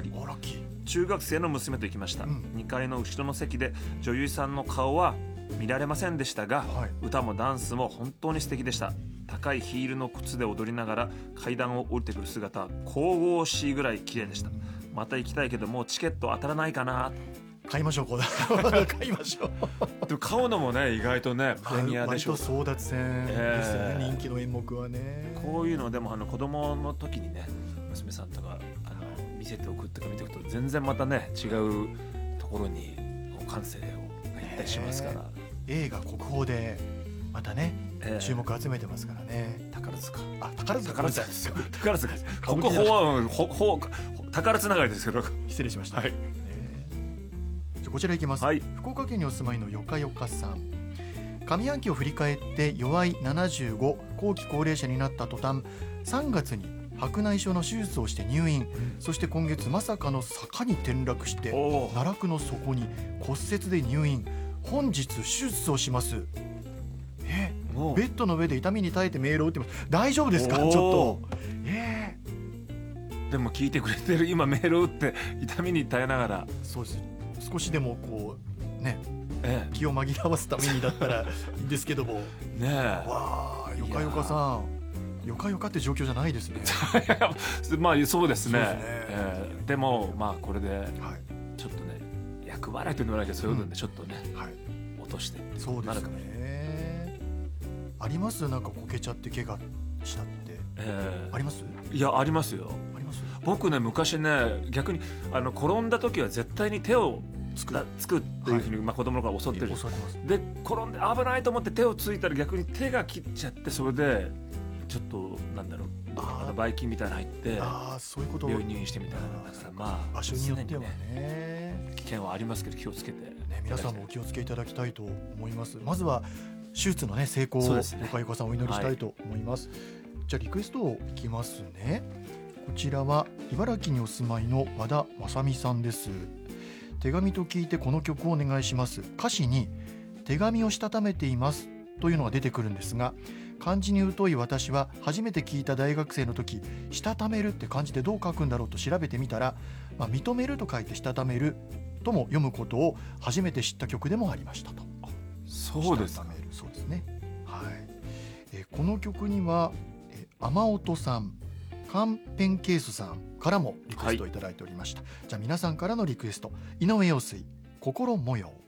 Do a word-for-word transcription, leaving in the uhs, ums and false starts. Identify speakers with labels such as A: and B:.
A: り、
B: あ、ラッキー。
A: 中学生の娘と行きました、
B: うん、
A: にかいの後ろの席で女優さんの顔は見られませんでしたが、
B: はい、
A: 歌もダンスも本当に素敵でした。高いヒールの靴で踊りながら階段を降りてくる姿は神々しいぐらい綺麗でした。また行きたいけどもうチケット当たらないかな。
B: 買いましょう、これ買いましょう。
A: でも買うのもね意外とねプレミアでしょう。
B: 割と争奪戦ですよね、
A: えー
B: 人気の演目はね。
A: こういうのでもあの子供の時にね娘さんとかあの見せておくとか見ておくと全然またね違うところに感性をいったりしますから、
B: 映画国宝でまたね、
A: えー
B: 注目集めてますからね。
A: 宝塚
B: あ、宝塚
A: 宝塚ですよ宝塚です。
B: 歌舞伎
A: 国宝はほほ宝つながりですけど、
B: 失礼しました、
A: はい、
B: えーじゃあこちらいきます、
A: はい、
B: 福岡県にお住まいのよかよかさん。上半期を振り返って弱いななじゅうご後期高齢者になった途端、さんがつに白内障の手術をして入院、そして今月まさかの坂に転落して
A: おー
B: 奈落の底に骨折で入院、本日手術をします。え
A: もう
B: ベッドの上で痛みに耐えてメールを打ってます。大丈夫ですか？ちょっ
A: おー
B: とえ
A: でも聞いてくれてる今メールを打って痛みに耐えながら、
B: ー、そうです。少しでもこうね
A: え
B: 気を紛らわすためにだったらいいんですけども
A: えねえ
B: わあ、よかよかさん、よかよかって状況じゃないですね。
A: まあそうですね。
B: そうですね
A: えーでもまあこれで
B: はい
A: ちょっとね厄払いというのもないけどそういうのでちょっとね、
B: はい、
A: 落として
B: そうです
A: なるかもしれない。
B: ね。あります？なんかこけちゃって怪我したって
A: え
B: あります？
A: ーいやありますよ。
B: あります？
A: 僕ね昔ね逆にあの転んだ時は絶対に手をつくつくっていうふうに、まあ、子供の頃教わってる。
B: 教わります。
A: で転んで危ないと思って手をついたら逆に手が切っちゃってそれでちょっとなんだろう
B: あー
A: ばい菌みたいなの入って
B: ああ、そういうこと。
A: 病院入院してみたいな。だからまあ
B: 場所によっては
A: 常に
B: ね、
A: 危険はありますけど気をつけて、
B: ね、皆さんもお気をつけいただきたいと思います。まずは手術のね成功をよ
A: そうですね
B: かよかさんお祈りしたいと思います、じゃあリクエストをいきますね。こちらは茨城にお住まいの和田正美さんです。手紙と聞いてこの曲をお願いします。歌詞に手紙をしたためていますというのが出てくるんですが、漢字に疎い私は初めて聞いた大学生の時、したためるって漢字でどう書くんだろうと調べてみたら、まあ、認めると書いてしたためるとも読むことを初めて知った曲でもありましたと。
A: そうです
B: したためる、そうですね、はい。えーこの曲には、えー、雨音さん、カンペンケースさんからもリクエストをいただいておりました、はい、じゃあ皆さんからのリクエスト、井上陽水、心模様。